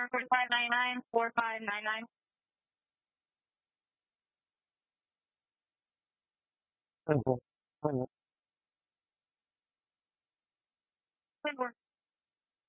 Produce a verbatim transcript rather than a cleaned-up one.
number four five nine nine, four five nine nine. Mhm. Mhm. Good work.